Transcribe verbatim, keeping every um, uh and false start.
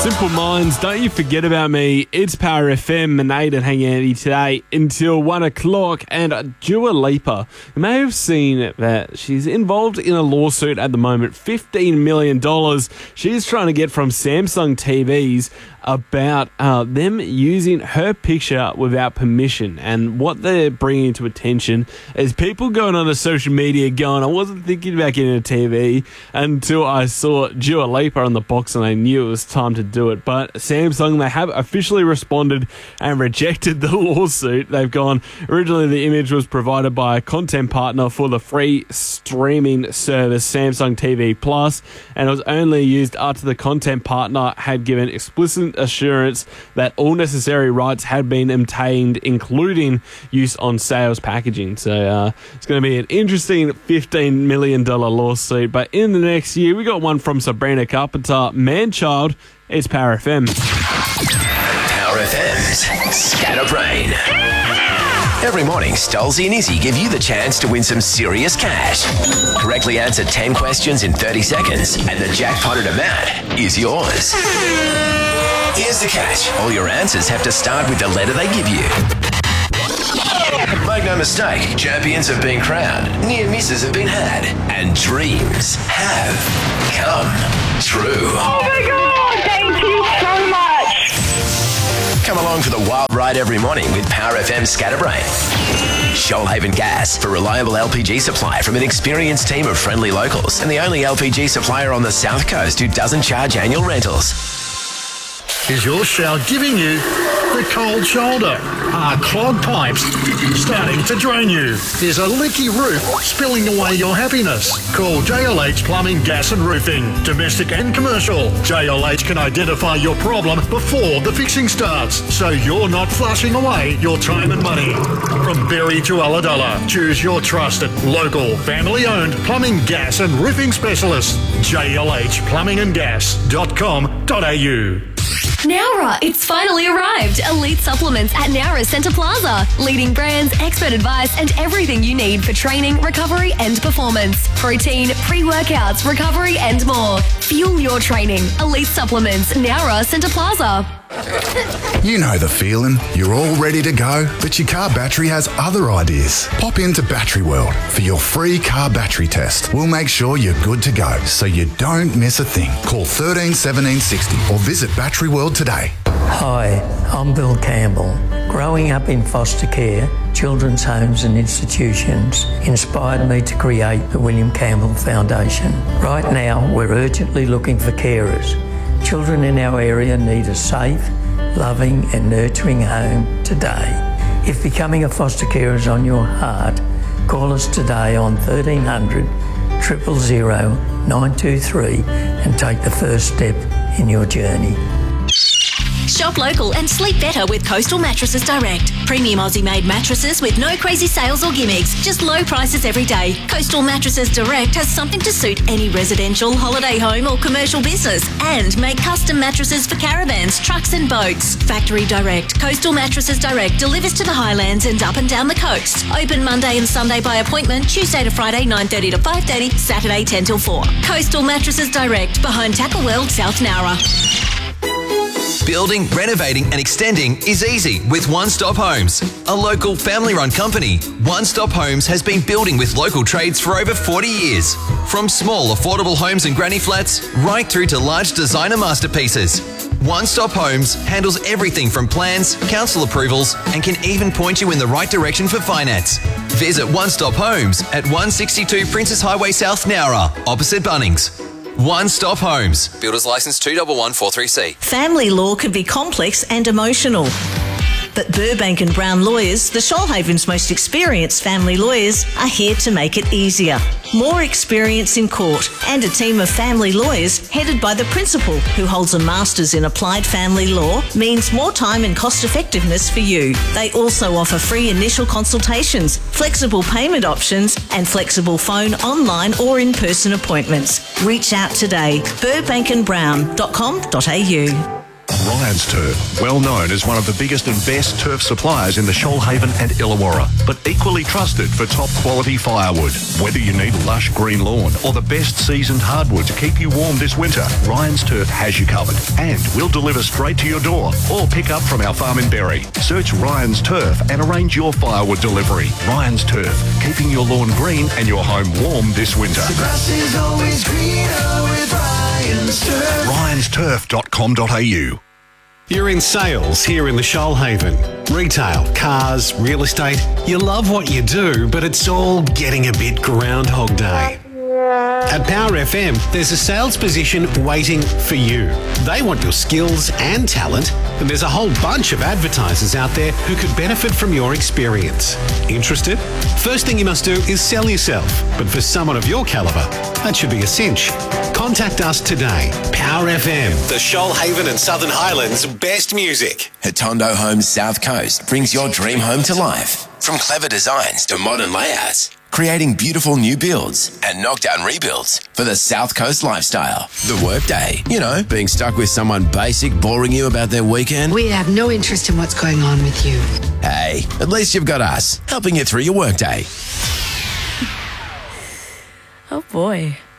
Simple Minds, don't you forget about me. It's Power F M, Nate and hanging out here today until one o'clock. And Dua Lipa, you may have seen that she's involved in a lawsuit at the moment, fifteen million dollars. She's trying to get from Samsung T Vs about uh, them using her picture without permission. And what they're bringing to attention is people going on the social media going, I wasn't thinking about getting a T V until I saw Dua Lipa on the box and I knew it was time to do it. But Samsung, they have officially responded and rejected the lawsuit. They've gone, originally the image was provided by a content partner for the free streaming service Samsung T V Plus, and it was only used after the content partner had given explicit assurance that all necessary rights had been obtained, including use on sales packaging. So uh, it's going to be an interesting fifteen million dollars lawsuit. But in the next year, we got one from Sabrina Carpenter, Man-Child. It's Power F M. Power F M's Scatterbrain. Every morning, Stolzy and Izzy give you the chance to win some serious cash. Correctly answer ten questions in thirty seconds, and the jackpotted amount is yours. Here's the catch. All your answers have to start with the letter they give you. Make no mistake, champions have been crowned, near misses have been had, and dreams have come true. Oh my God, thank you so much. Come along for the wild ride every morning with Power F M Scatterbrain. Shoalhaven Gas, for reliable L P G supply from an experienced team of friendly locals, and the only L P G supplier on the South Coast who doesn't charge annual rentals. Is your shower giving you the cold shoulder? Are clogged pipes starting to drain you? Is a leaky roof spilling away your happiness? Call J L H Plumbing, Gas and Roofing. Domestic and commercial. J L H can identify your problem before the fixing starts, so you're not flushing away your time and money. From Berry to Ulladulla, choose your trusted, local, family-owned plumbing, gas and roofing specialist. J L H plumbing and gas dot com dot a u. Nowra, it's finally arrived. Elite supplements at Nowra Centre Plaza. Leading brands, expert advice, and everything you need for training, recovery, and performance. Protein, pre-workouts, recovery, and more. Fuel your training. Elite supplements, Nowra Centre Plaza. You know the feeling. You're all ready to go, but your car battery has other ideas. Pop into Battery World for your free car battery test. We'll make sure you're good to go, so you don't miss a thing. Call thirteen seventeen sixty or visit Battery World today. Hi, I'm Bill Campbell. Growing up in foster care, children's homes and institutions inspired me to create the William Campbell Foundation. Right now, we're urgently looking for carers. Children in our area need a safe, loving and nurturing home today. If becoming a foster carer is on your heart, call us today on thirteen hundred, zero zero zero, nine two three and take the first step in your journey. Shop local and sleep better with Coastal Mattresses Direct. Premium Aussie-made mattresses with no crazy sales or gimmicks, just low prices every day. Coastal Mattresses Direct has something to suit any residential, holiday home or commercial business, and make custom mattresses for caravans, trucks and boats. Factory Direct. Coastal Mattresses Direct delivers to the Highlands and up and down the coast. Open Monday and Sunday by appointment, Tuesday to Friday nine thirty to five thirty, Saturday ten till four. Coastal Mattresses Direct, behind Tackle World, South Nowra. Building, renovating and extending is easy with One Stop Homes. A local family-run company, One Stop Homes has been building with local trades for over forty years. From small affordable homes and granny flats, right through to large designer masterpieces. One Stop Homes handles everything from plans, council approvals, and can even point you in the right direction for finance. Visit One Stop Homes at one sixty-two Princess Highway South Nowra, opposite Bunnings. One Stop Homes. Builders Licence two one one four three C. Family law can be complex and emotional. But Burbank and Brown Lawyers, the Shoalhaven's most experienced family lawyers, are here to make it easier. More experience in court and a team of family lawyers headed by the principal, who holds a master's in applied family law, means more time and cost effectiveness for you. They also offer free initial consultations, flexible payment options and flexible phone, online or in-person appointments. Reach out today. burbank and brown dot com dot a u. Ryan's Turf, well known as one of the biggest and best turf suppliers in the Shoalhaven and Illawarra, but equally trusted for top quality firewood. Whether you need lush green lawn or the best seasoned hardwood to keep you warm this winter, Ryan's Turf has you covered, and we'll deliver straight to your door or pick up from our farm in Berry. Search Ryan's Turf and arrange your firewood delivery. Ryan's Turf, keeping your lawn green and your home warm this winter. The grass is always greener with Ryan's Turf. Ryans Turf dot com dot a u. You're in sales here in the Shoalhaven. Retail, cars, real estate. You love what you do, but it's all getting a bit Groundhog Day. At Power F M, there's a sales position waiting for you. They want your skills and talent, and there's a whole bunch of advertisers out there who could benefit from your experience. Interested? First thing you must do is sell yourself, but for someone of your calibre, that should be a cinch. Contact us today. Power F M, the Shoalhaven and Southern Highlands' best music. Hatondo Homes South Coast brings your dream home to life. From clever designs to modern layouts, creating beautiful new builds and knockdown rebuilds for the South Coast lifestyle. The workday. You know, being stuck with someone basic boring you about their weekend. We have no interest in what's going on with you. Hey, at least you've got us, helping you through your workday. Oh boy.